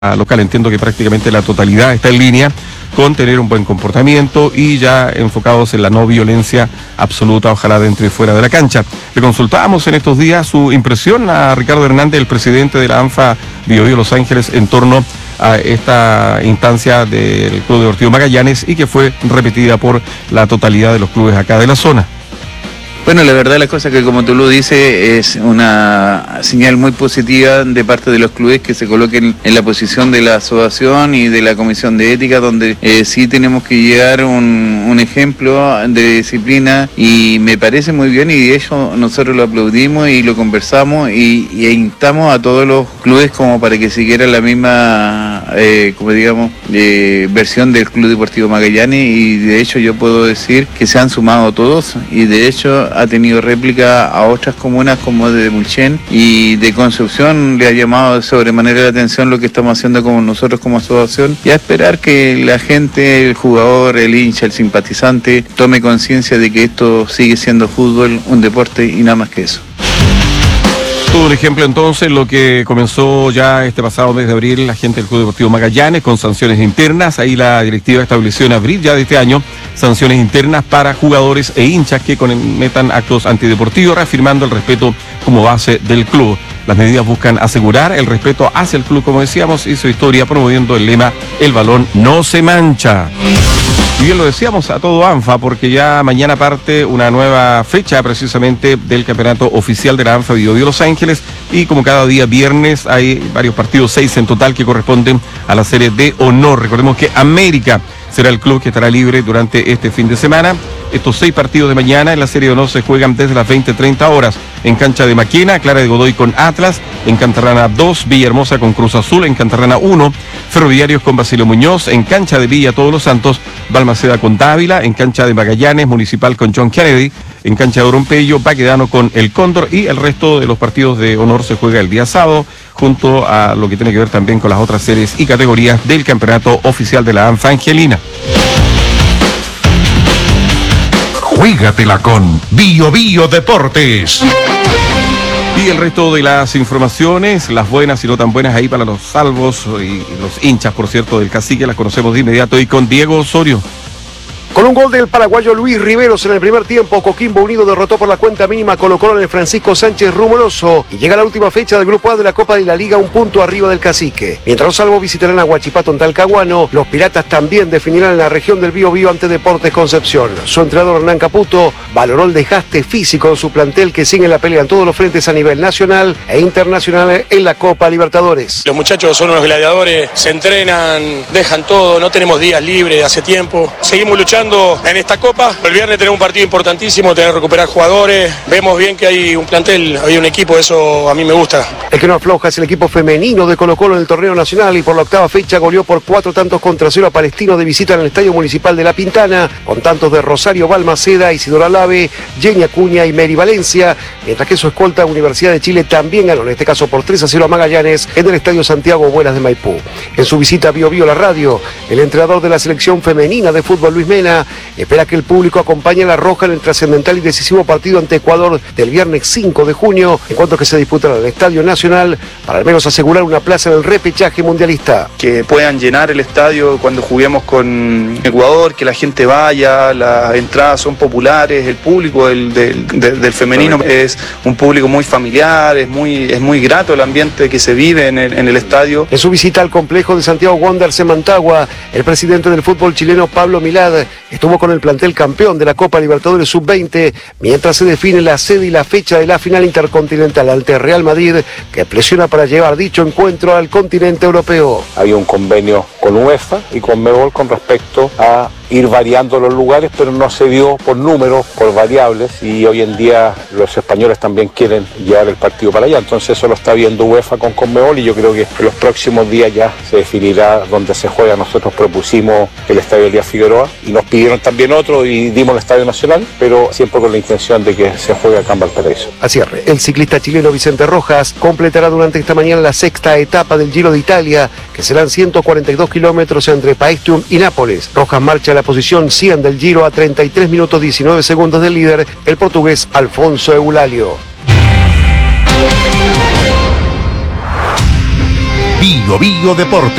local. Entiendo que prácticamente la totalidad está en línea con tener un buen comportamiento y ya enfocados en la no violencia absoluta, ojalá dentro y fuera de la cancha. Le consultábamos en estos días su impresión a Ricardo Hernández, el presidente de la ANFA Biobío Los Ángeles, en torno a esta instancia del Club Deportivo Magallanes y que fue repetida por la totalidad de los clubes acá de la zona. Bueno, la verdad, la cosa que como tú lo dices es una señal muy positiva de parte de los clubes que se coloquen en la posición de la asociación y de la comisión de ética, donde sí tenemos que llegar un ejemplo de disciplina, y me parece muy bien, y de hecho nosotros lo aplaudimos y lo conversamos y instamos a todos los clubes como para que siguieran la misma versión del Club Deportivo Magallanes, y de hecho yo puedo decir que se han sumado todos, y de hecho ha tenido réplica a otras comunas como de Mulchen y de Concepción. Le ha llamado de sobremanera la atención lo que estamos haciendo como nosotros como asociación, y a esperar que la gente, el jugador, el hincha, el simpatizante tome conciencia de que esto sigue siendo fútbol, un deporte y nada más que eso. Todo un ejemplo entonces lo que comenzó ya este pasado mes de abril la gente del Club Deportivo Magallanes con sanciones internas. Ahí la directiva estableció en abril ya de este año sanciones internas para jugadores e hinchas que cometan actos antideportivos, reafirmando el respeto como base del club. Las medidas buscan asegurar el respeto hacia el club, como decíamos, y su historia, promoviendo el lema "El balón no se mancha". Y bien lo decíamos a todo ANFA, porque ya mañana parte una nueva fecha precisamente del campeonato oficial de la ANFA Biobío Los Ángeles, y como cada día viernes hay varios partidos, 6 en total, que corresponden a la serie de honor. Recordemos que América será el club que estará libre durante este fin de semana. Estos 6 partidos de mañana en la serie de honor se juegan desde las 20:30 horas en cancha de Maquena, Clara de Godoy con Atlas, en Cantarrana 2, Villahermosa con Cruz Azul, en Cantarrana 1, Ferroviarios con Basilio Muñoz, en cancha de Villa Todos los Santos, Balmaceda con Dávila, en cancha de Magallanes, Municipal con John Kennedy, en cancha de Orompello, Baquedano con el Cóndor, y el resto de los partidos de honor se juega el día sábado, junto a lo que tiene que ver también con las otras series y categorías del campeonato oficial de la ANFA Angelina. Juégatela con Biobío Deportes. Y el resto de las informaciones, las buenas y no tan buenas, ahí para los salvos y los hinchas, por cierto, del Cacique, las conocemos de inmediato, y con Diego Osorio. Con un gol del paraguayo Luis Riveros en el primer tiempo, Coquimbo Unido derrotó por la cuenta mínima a Colo-Colo en el Francisco Sánchez Rumoroso y llega a la última fecha del Grupo A de la Copa de la Liga, un punto arriba del Cacique. Mientras los salvos visitarán a Huachipato en Talcahuano, los Piratas también definirán en la región del Biobío ante Deportes Concepción. Su entrenador Hernán Caputo valoró el desgaste físico de su plantel, que sigue en la pelea en todos los frentes a nivel nacional e internacional en la Copa Libertadores. Los muchachos son unos gladiadores, se entrenan, dejan todo, no tenemos días libres de hace tiempo. Seguimos luchando en esta Copa. El viernes tenemos un partido importantísimo, tener que recuperar jugadores. Vemos bien que hay un plantel, hay un equipo, eso a mí me gusta. El que no afloja es el equipo femenino de Colo-Colo en el torneo nacional, y por la octava fecha goleó por 4-0 a Palestino de visita en el Estadio Municipal de La Pintana, con tantos de Rosario Balmaceda, Isidora Lave, Jenny Acuña y Mary Valencia, mientras que su escolta Universidad de Chile también ganó, en este caso por 3-0 a Magallanes en el Estadio Santiago Buenas de Maipú. En su visita a Biobío la radio, el entrenador de la selección femenina de fútbol, Luis Mena, espera que el público acompañe a la Roja en el trascendental y decisivo partido ante Ecuador del viernes 5 de junio, en cuanto que se disputará en el Estadio Nacional, para al menos asegurar una plaza en el repechaje mundialista. Que puedan llenar el estadio cuando juguemos con Ecuador, que la gente vaya, las entradas son populares, el público del femenino es un público muy familiar, es muy grato el ambiente que se vive en el estadio. En su visita al complejo de Santiago Wanderers en Mantagua, el presidente del fútbol chileno, Pablo Milad, estuvo con el plantel campeón de la Copa Libertadores Sub-20, mientras se define la sede y la fecha de la final intercontinental ante Real Madrid, que presiona para llevar dicho encuentro al continente europeo. Había un convenio con UEFA y con Conmebol con respecto a ir variando los lugares, pero no se dio por números, por variables, y hoy en día los españoles también quieren llevar el partido para allá, entonces eso lo está viendo UEFA con Conmebol, y yo creo que en los próximos días ya se definirá dónde se juega. Nosotros propusimos el Estadio Elías Figueroa y nos pidieron también otro y dimos el Estadio Nacional, pero siempre con la intención de que se juegue acá en Valparaíso. A cierre, el ciclista chileno Vicente Rojas completará durante esta mañana la sexta etapa del Giro de Italia, que serán 142 kilómetros entre Paestum y Nápoles. Rojas marcha a la posición 100 del Giro a 33 minutos 19 segundos del líder, el portugués Alfonso Eulalio. Bio Bio Deportes.